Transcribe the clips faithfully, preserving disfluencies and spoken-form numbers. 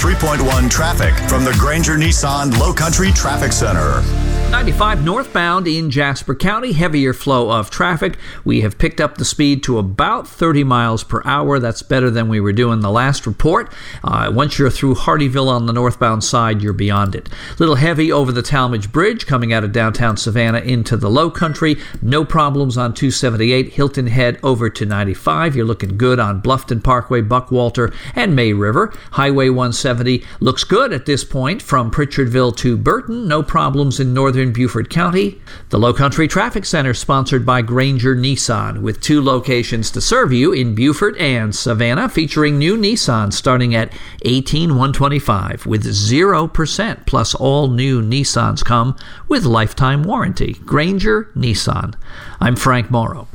three point one traffic from the Granger Nissan Low Country Traffic Center. ninety-five northbound in Jasper County, heavier flow of traffic. We have picked up the speed to about thirty miles per hour. That's better than we were doing the last report. Uh, once you're through Hardyville on the northbound side, you're beyond it. Little heavy over the Talmadge Bridge coming out of downtown Savannah into the Low Country. No problems on two seventy-eight, Hilton Head over to ninety-five. You're looking good on Bluffton Parkway, Buckwalter, and May River. Highway one seventy looks good at this point from Pritchardville to Burton. No problems in northern Beaufort County. The Low Country Traffic Center sponsored by Granger Nissan with two locations to serve you in Beaufort and Savannah, featuring new Nissan starting at eighteen thousand one hundred twenty-five dollars with zero percent, plus all new Nissans come with lifetime warranty. Granger Nissan. I'm Frank Morrow.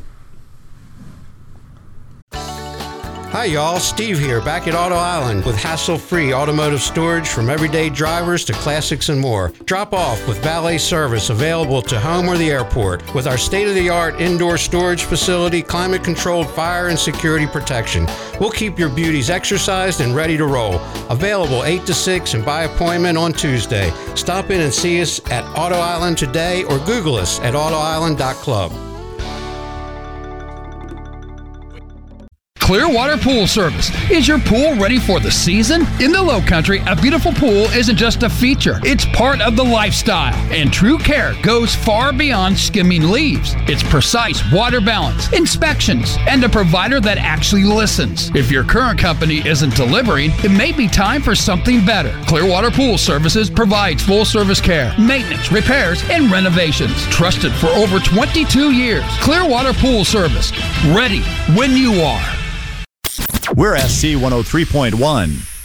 Hi y'all, Steve here, back at Auto Island with hassle-free automotive storage from everyday drivers to classics and more. Drop off with valet service available to home or the airport with our state-of-the-art indoor storage facility, climate-controlled fire and security protection. We'll keep your beauties exercised and ready to roll. Available eight to six and by appointment on Tuesday. Stop in and see us at Auto Island today or Google us at auto island dot club. Clearwater Pool Service. Is your pool ready for the season? In the Low Country, a beautiful pool isn't just a feature. It's part of the lifestyle. And True Care goes far beyond skimming leaves. It's precise water balance, inspections, and a provider that actually listens. If your current company isn't delivering, it may be time for something better. Clearwater Pool Services provides full-service care, maintenance, repairs, and renovations. Trusted for over twenty-two years. Clearwater Pool Service. Ready when you are. We're S C one oh three point one.